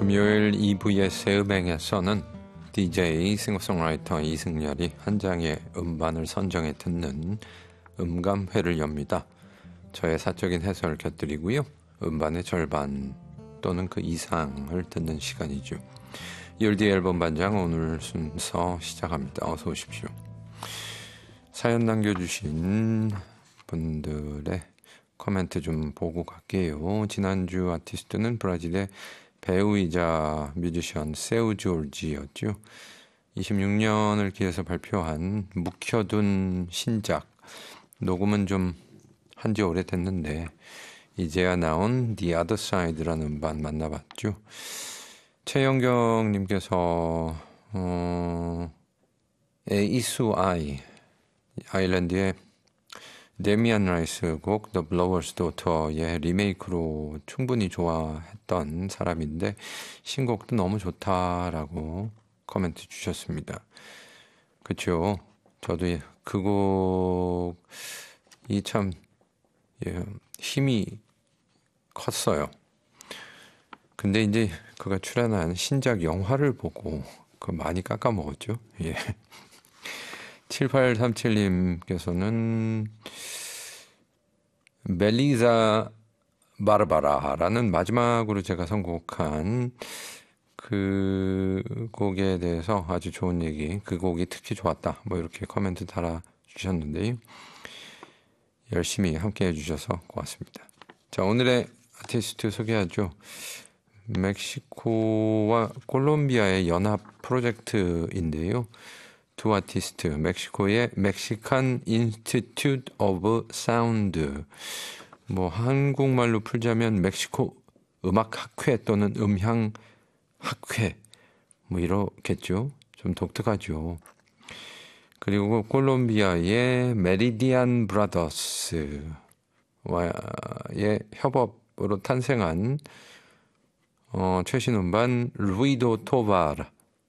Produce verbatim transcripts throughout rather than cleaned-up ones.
금요일 이 부의 새음행에서는 디제이 싱어송라이터 이승열이 한 장의 음반을 선정해 듣는 음감회를 엽니다. 저의 사적인 해설을 곁들이고요. 음반의 절반 또는 그 이상을 듣는 시간이죠. 이월디 앨범 반장 오늘 순서 시작합니다. 어서 오십시오. 사연 남겨주신 분들의 코멘트 좀 보고 갈게요. 지난주 아티스트는 브라질의 배우이자 뮤지션 세우 조르지였죠. 이십육 년을 기해서 발표한 묵혀둔 신작. 녹음은 좀 한지 오래됐는데 이제야 나온 The Other Side라는 음반 만나봤죠. 최영경님께서 어, 에이수아이 아일랜드의 데미안 라이스 곡 The Blower's Daughter의 리메이크로 충분히 좋아했던 사람인데 신곡도 너무 좋다라고 코멘트 주셨습니다. 그렇죠. 저도 그 곡이 참 예, 힘이 컸어요. 근데 이제 그가 출연한 신작 영화를 보고 그 많이 깎아먹었죠. 예. 칠팔삼칠님께서는 멜리사 바르바라라는 마지막으로 제가 선곡한 그 곡에 대해서 아주 좋은 얘기, 그 곡이 특히 좋았다 뭐 이렇게 코멘트 달아주셨는데요. 열심히 함께 해주셔서 고맙습니다. 자, 오늘의 아티스트 소개하죠. 멕시코와 콜롬비아의 연합 프로젝트인데요. 두 아티스트, 멕시코의 멕시칸 인스티튜트 오브 사운드, 뭐 한국말로 풀자면 멕시코 음악학회 또는 음향학회 뭐 이렇겠죠. 좀 독특하죠. 그리고 콜롬비아의 메리디안 브라더스와의 협업으로 탄생한 어, 최신 음반 루이도 토바르.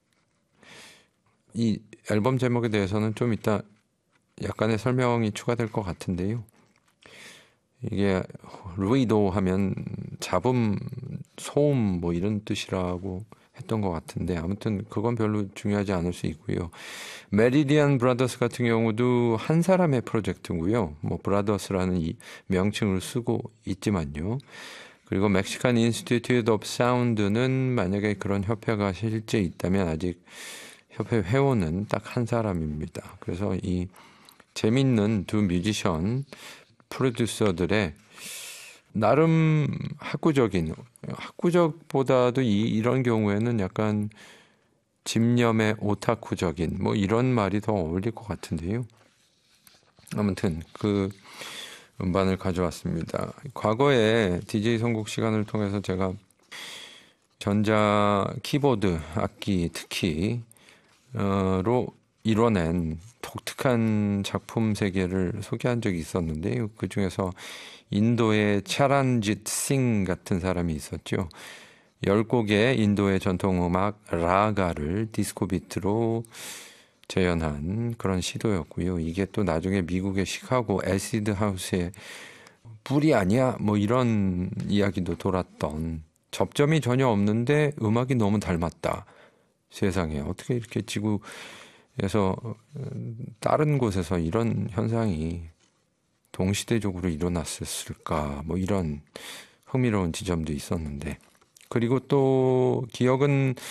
이 앨범 제목에 대해서는 좀 이따 약간의 설명이 추가될 것 같은데요. 이게 루이도 하면 잡음, 소음 뭐 이런 뜻이라고 했던 것 같은데 아무튼 그건 별로 중요하지 않을 수 있고요. 메리디안 브라더스 같은 경우도 한 사람의 프로젝트고요. 뭐 브라더스라는 이 명칭을 쓰고 있지만요. 그리고 멕시칸 인스티튜트 오브 사운드는 만약에 그런 협회가 실제 있다면 아직 협회 회원은 딱 한 사람입니다. 그래서 이 재밌는 두 뮤지션 프로듀서들의 나름 학구적인, 학구적보다도 이, 이런 경우에는 약간 집념의 오타쿠적인 뭐 이런 말이 더 어울릴 것 같은데요. 아무튼 그 음반을 가져왔습니다. 과거에 디제이 선곡 시간을 통해서 제가 전자 키보드 악기 특히 로 이뤄낸 독특한 작품 세계를 소개한 적이 있었는데요. 그 중에서 인도의 차란짓 싱 같은 사람이 있었죠. 열 곡의 인도의 전통음악 라가를 디스코 비트로 재현한 그런 시도였고요. 이게 또 나중에 미국의 시카고 애시드 하우스의 불이 아니야 뭐 이런 이야기도 돌았던, 접점이 전혀 없는데 음악이 너무 닮았다. 세상에 어떻게 이렇게 지구에서 다른 곳에서 이런 현상이 동시대적으로 일어났을까 뭐 이런 흥미로운 지점도 있었는데, 그리고 또 기억은